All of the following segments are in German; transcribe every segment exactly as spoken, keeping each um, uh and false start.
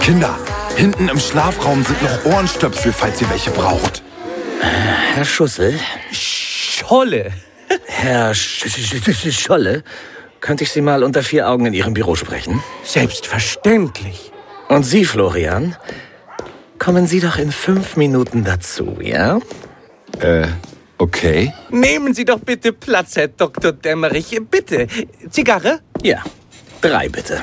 Kinder, hinten im Schlafraum sind noch Ohrenstöpsel, falls ihr welche braucht. Herr Schussel? Scholle. Herr Sch Sch Scholle, könnte ich Sie mal unter vier Augen in Ihrem Büro sprechen? Selbstverständlich. Und Sie, Florian, kommen Sie doch in fünf Minuten dazu, ja? Äh, okay. Nehmen Sie doch bitte Platz, Herr Doktor Dämmerich. Bitte. Zigarre? Ja, drei bitte.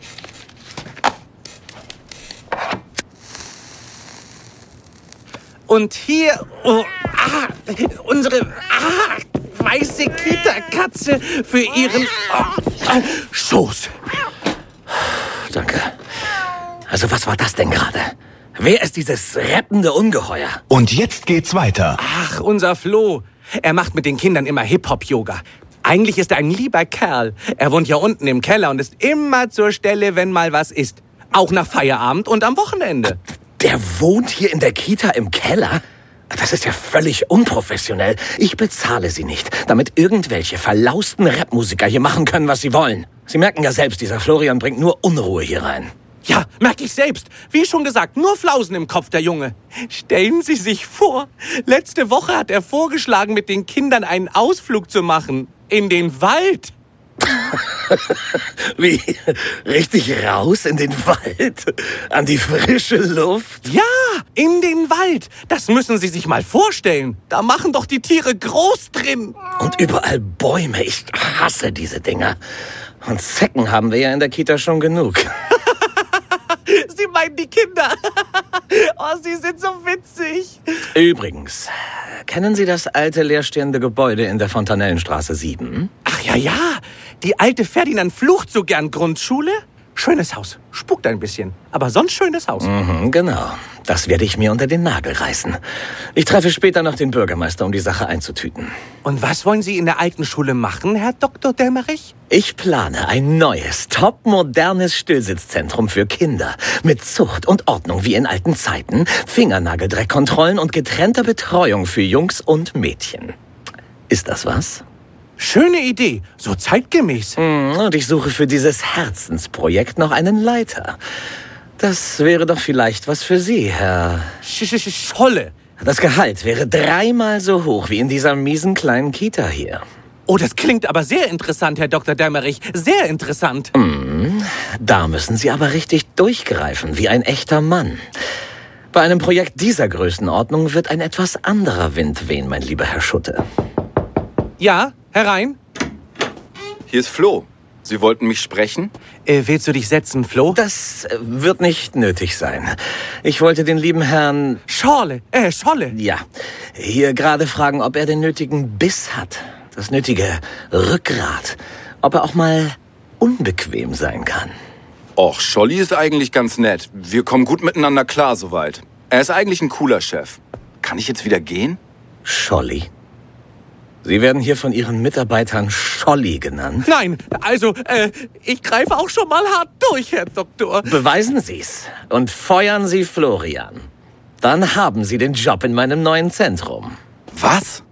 Und hier, oh, ah, unsere ah, weiße Kita-Katze für ihren oh, ah, Schoß. Danke. Also was war das denn gerade? Wer ist dieses rettende Ungeheuer? Und jetzt geht's weiter. Ach, unser Flo. Er macht mit den Kindern immer Hip-Hop-Yoga. Eigentlich ist er ein lieber Kerl. Er wohnt ja unten im Keller und ist immer zur Stelle, wenn mal was ist. Auch nach Feierabend und am Wochenende. Der wohnt hier in der Kita im Keller? Das ist ja völlig unprofessionell. Ich bezahle Sie nicht, damit irgendwelche verlausten Rapmusiker hier machen können, was sie wollen. Sie merken ja selbst, dieser Florian bringt nur Unruhe hier rein. Ja, merke ich selbst. Wie schon gesagt, nur Flausen im Kopf, der Junge. Stellen Sie sich vor, letzte Woche hat er vorgeschlagen, mit den Kindern einen Ausflug zu machen. In den Wald. Wie? Richtig raus in den Wald? An die frische Luft? Ja, in den Wald. Das müssen Sie sich mal vorstellen. Da machen doch die Tiere groß drin. Und überall Bäume. Ich hasse diese Dinger. Und Zecken haben wir ja in der Kita schon genug. Sie meinen die Kinder. Oh, Sie sind so witzig. Übrigens, kennen Sie das alte leerstehende Gebäude in der Fontanellenstraße sieben? Ach ja, ja. Die alte Ferdinand flucht so gern Grundschule. Schönes Haus. Spukt ein bisschen. Aber sonst schönes Haus. Mhm, genau. Das werde ich mir unter den Nagel reißen. Ich treffe später noch den Bürgermeister, um die Sache einzutüten. Und was wollen Sie in der alten Schule machen, Herr Doktor Dämmerich? Ich plane ein neues, topmodernes Stillsitzzentrum für Kinder. Mit Zucht und Ordnung wie in alten Zeiten, Fingernageldreckkontrollen und getrennter Betreuung für Jungs und Mädchen. Ist das was? Schöne Idee, so zeitgemäß. Und ich suche für dieses Herzensprojekt noch einen Leiter. Das wäre doch vielleicht was für Sie, Herr... Sch -sch Scholle. Das Gehalt wäre dreimal so hoch wie in dieser miesen kleinen Kita hier. Oh, das klingt aber sehr interessant, Herr Doktor Dämmerich. Sehr interessant. Mm, da müssen Sie aber richtig durchgreifen, wie ein echter Mann. Bei einem Projekt dieser Größenordnung wird ein etwas anderer Wind wehen, mein lieber Herr Schutte. Ja, herein. Hier ist Flo. Sie wollten mich sprechen? Äh, willst du dich setzen, Flo? Das äh, wird nicht nötig sein. Ich wollte den lieben Herrn... Schorle, äh, Scholle. Ja, hier gerade fragen, ob er den nötigen Biss hat. Das nötige Rückgrat. Ob er auch mal unbequem sein kann. Och, Scholli ist eigentlich ganz nett. Wir kommen gut miteinander klar soweit. Er ist eigentlich ein cooler Chef. Kann ich jetzt wieder gehen? Scholli? Sie werden hier von Ihren Mitarbeitern Scholli genannt? Nein, also, äh, ich greife auch schon mal hart durch, Herr Doktor. Beweisen Sie's und feuern Sie Florian. Dann haben Sie den Job in meinem neuen Zentrum. Was?